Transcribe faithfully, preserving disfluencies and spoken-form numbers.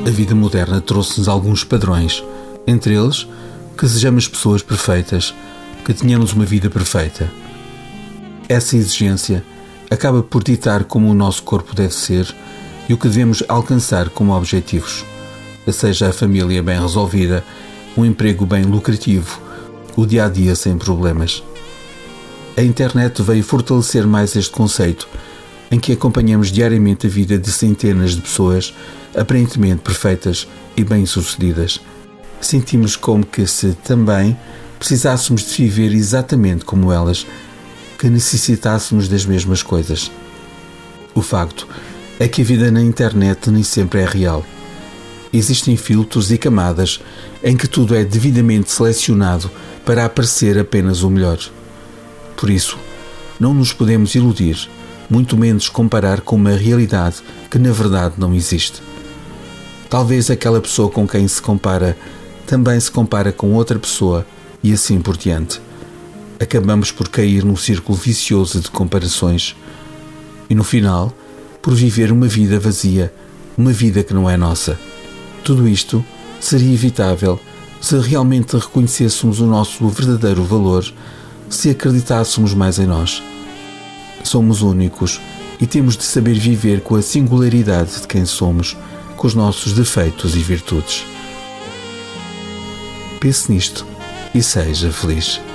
A vida moderna trouxe-nos alguns padrões, entre eles que sejamos pessoas perfeitas, que tenhamos uma vida perfeita. Essa exigência acaba por ditar como o nosso corpo deve ser e o que devemos alcançar como objetivos, seja a família bem resolvida, um emprego bem lucrativo, o dia-a-dia sem problemas. A internet veio fortalecer mais este conceito, em que acompanhamos diariamente a vida de centenas de pessoas aparentemente perfeitas e bem-sucedidas. Sentimos como que se também precisássemos de viver exatamente como elas, que necessitássemos das mesmas coisas. O facto é que a vida na internet nem sempre é real. Existem filtros e camadas em que tudo é devidamente selecionado para aparecer apenas o melhor. Por isso, não nos podemos iludir, muito menos comparar com uma realidade que na verdade não existe. Talvez aquela pessoa com quem se compara também se compara com outra pessoa e assim por diante. Acabamos por cair num círculo vicioso de comparações e no final por viver uma vida vazia, uma vida que não é nossa. Tudo isto seria evitável se realmente reconhecêssemos o nosso verdadeiro valor, se acreditássemos mais em nós. Somos únicos e temos de saber viver com a singularidade de quem somos, com os nossos defeitos e virtudes. Pense nisto e seja feliz.